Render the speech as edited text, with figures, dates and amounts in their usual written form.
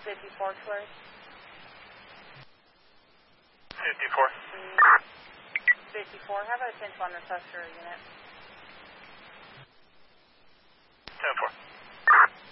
54, Troy. 54. 54, have a attention on the cluster unit.